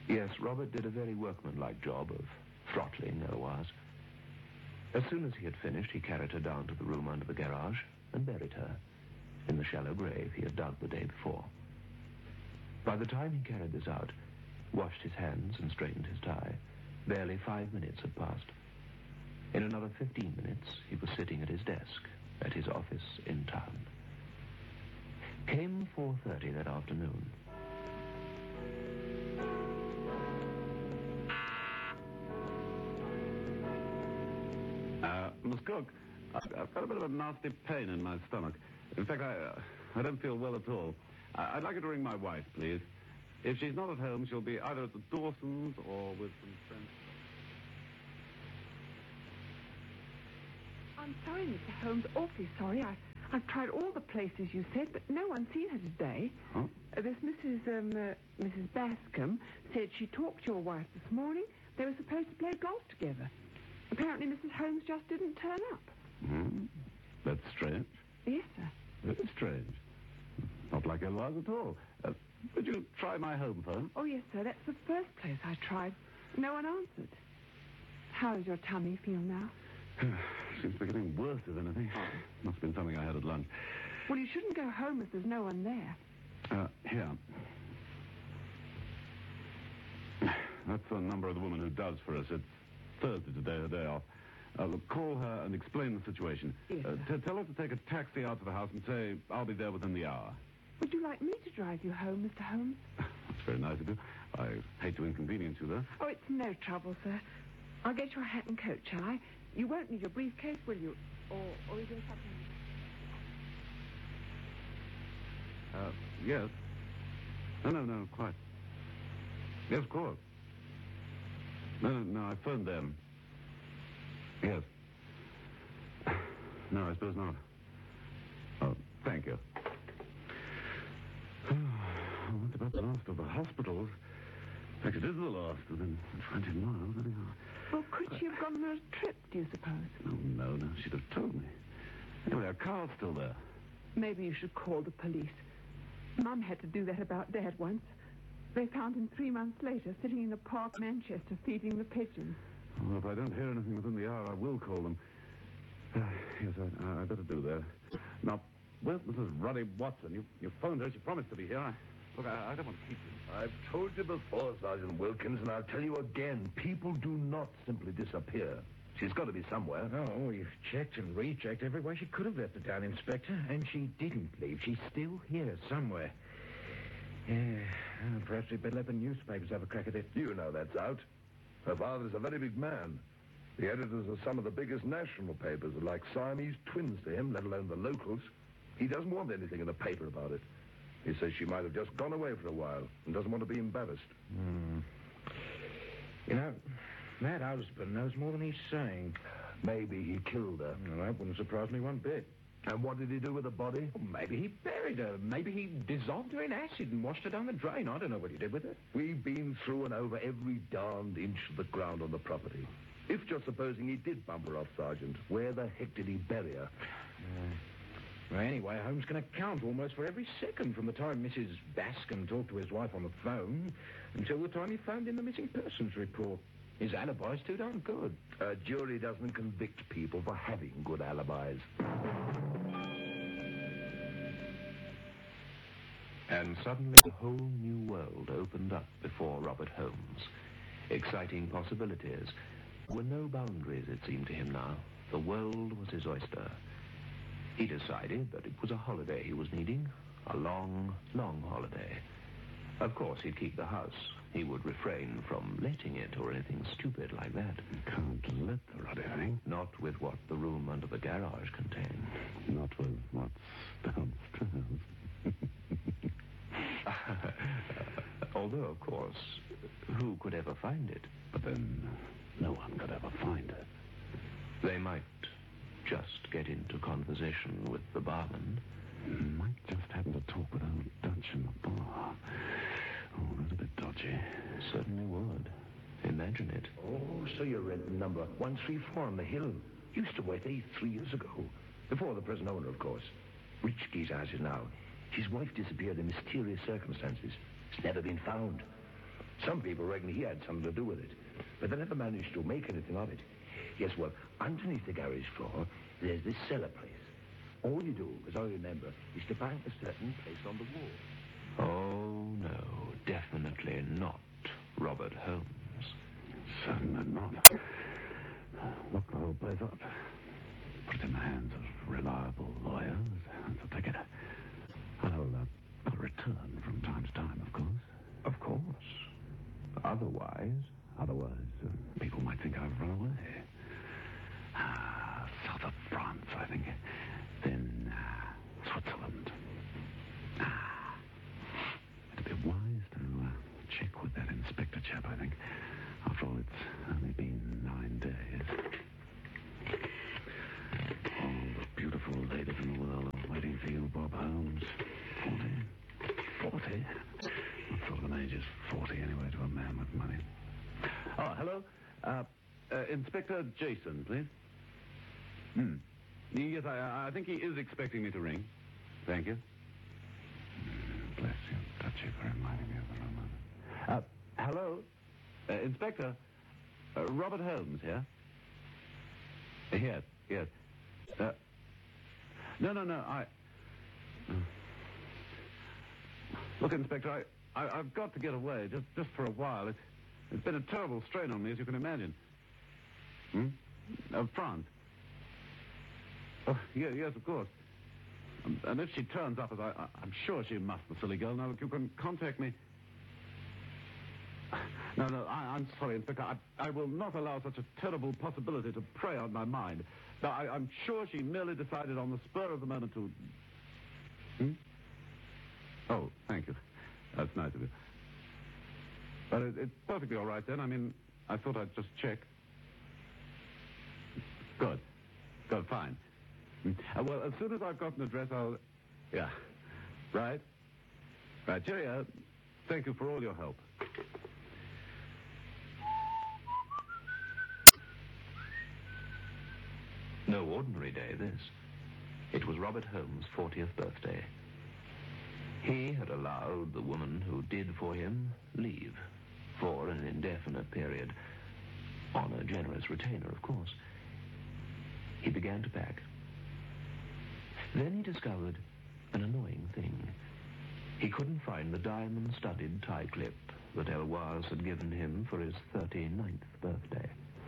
Yes, Robert did a very workmanlike job of throttling Eloise. As soon as he had finished, he carried her down to the room under the garage and buried her in the shallow grave he had dug the day before. By the time he carried this out, washed his hands and straightened his tie, barely 5 minutes had passed. In another 15 minutes, he was sitting at his desk at his office in town. Came 4:30 that afternoon. Miss Cook, I've got a bit of a nasty pain in my stomach. In fact, I don't feel well at all. I'd like you to ring my wife, please. If she's not at home, she'll be either at the Dawsons or with some friends. I'm sorry, Mr. Holmes, awfully sorry. I've tried all the places you said, but no one's seen her today. Huh? This Mrs. Bascom said she talked to your wife this morning. They were supposed to play golf together. Apparently Mrs. Holmes just didn't turn up. That's strange. Yes, sir. Very strange. Not like Eloise at all. Would you try my home phone? Oh, yes, sir. That's the first place I tried. No one answered. How does your tummy feel now? Seems to be getting worse, if anything. Must have been something I had at lunch. Well, you shouldn't go home if there's no one there. Here. That's the number of the woman who does for us. It's Thursday today, her day off. Look, call her and explain the situation. Yes, tell her to take a taxi out to the house and say, I'll be there within the hour. Would you like me to drive you home, Mr. Holmes? That's very nice of you. I hate to inconvenience you, though. Oh, it's no trouble, sir. I'll get your hat and coat, shall I? You won't need your briefcase, will you? Or is there something... Yes. No, quite. Yes, of course. No, I phoned them. Yes. No, I suppose not. Oh, thank you. What about the last of the hospitals? In fact, it is the last within 20 miles, anyhow. Well, could she have gone on a trip, do you suppose? No, she'd have told me. Anyway, our car's still there. Maybe you should call the police. Mum had to do that about Dad once. They found him 3 months later, sitting in a park, Manchester, feeding the pigeons. Well, if I don't hear anything within the hour, I will call them. Yes, I better do that. Now, where's Mrs. Ruddy Watson? You phoned her. She promised to be here. Look, I don't want to keep you. I've told you before, Sergeant Wilkins, and I'll tell you again. People do not simply disappear. She's got to be somewhere. Oh, we've checked and rechecked every way she could have left it down, Inspector, and she didn't leave. She's still here somewhere. Yeah, perhaps we'd better let the newspapers have a crack at it. You know that's out. Her father's a very big man. The editors of some of the biggest national papers are like Siamese twins to him, let alone the locals. He doesn't want anything in the paper about it. He says she might have just gone away for a while and doesn't want to be embarrassed. You know, that husband knows more than he's saying. Maybe he killed her. Well, that wouldn't surprise me one bit. And what did he do with the body? Well, maybe he buried her. Maybe he dissolved her in acid and washed her down the drain. I don't know what he did with her. We've been through and over every darned inch of the ground on the property. If just supposing he did bump her off, Sergeant, where the heck did he bury her? Well, anyway, Holmes can account almost for every second from the time Mrs. Bascom talked to his wife on the phone until the time he phoned in the missing persons report. His alibi's too darn good. A jury doesn't convict people for having good alibis. And suddenly a whole new world opened up before Robert Holmes. Exciting possibilities. There were no boundaries, it seemed to him now. The world was his oyster. He decided that it was a holiday he was needing. A long, long holiday. Of course, he'd keep the house. He would refrain from letting it or anything stupid like that. You can't let the ruddy hang. Not with what the room under the garage contained. Not with what's downstairs. Although, of course, who could ever find it? But then, no one could ever find it. They might just get into conversation with the barman. Might just happen to talk with old Dutch in the bar. Oh, that's a bit dodgy. Certainly would. Imagine it. Oh, so you're at number 134 on the hill. Used to work there 3 years ago. Before the present owner, of course. Rich geezer has it now. His wife disappeared in mysterious circumstances. It's never been found. Some people reckon he had something to do with it, but they never managed to make anything of it. Yes, well, underneath the garage floor, there's this cellar place. All you do, as I remember, is to find a certain place on the wall. Oh, no, definitely not Robert Holmes. Certainly not. Lock the whole place up. Put it in the hands of reliable lawyers. That's a ticket. I'll return from time to time, of course. Of course. Otherwise... People might think I've run away. South of France, I think. Then, Switzerland. It'd be wise to check with that inspector chap, I think. After all, it's only been 9 days. All the beautiful ladies in the world are waiting for you, Bob Holmes. 40? 40? What sort of an age is 40 anyway to a man with money? Oh, hello. Inspector Jason, please. Yes, I think he is expecting me to ring. Thank you. Bless you, Dutchy, for reminding me of the room. Hello? Inspector? Robert Holmes here? Yes. No, Look, Inspector, I've got to get away, just for a while. It's been a terrible strain on me, as you can imagine. France. Oh, yes, of course. And if she turns up, as I'm sure she must, the silly girl. Now, look, you can contact me. No, I'm sorry, Inspector. I will not allow such a terrible possibility to prey on my mind. Now, I'm sure she merely decided on the spur of the moment to... Oh, thank you. That's nice of you. But it's perfectly all right then. I mean, I thought I'd just check. Good, fine. Well, as soon as I've got an address, I'll... Yeah. Right, cheerio. Thank you for all your help. No ordinary day, this. It was Robert Holmes' 40th birthday. He had allowed the woman who did for him leave for an indefinite period, on a generous retainer, of course. He began to pack. Then he discovered an annoying thing. He couldn't find the diamond-studded tie clip that Eloise had given him for his 39th birthday.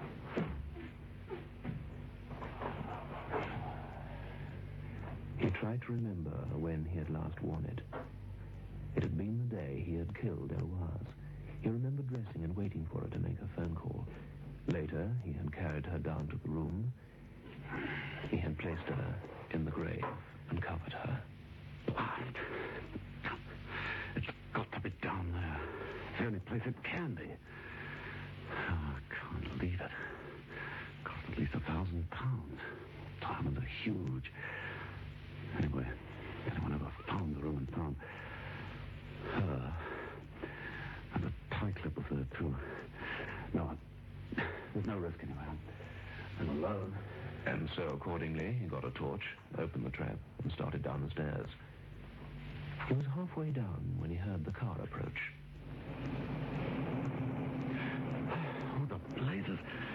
He tried to remember when he had last worn it. It had been the day he had killed Eloise. He remembered dressing and waiting for her to make a phone call. Later, he had carried her down to the room. He had placed her in the grave and covered her. Blast. It's got to be down there. It's the only place it can be. Oh, I can't leave it. Cost at least £1,000. Diamonds are huge. Anyway, anyone ever found the room and found her? And the tie clip was there, too. No, there's no risk anyway. I'm alone. And so, accordingly, he got a torch, opened the trap, and started down the stairs. He was halfway down when he heard the car approach. Oh, the blazes.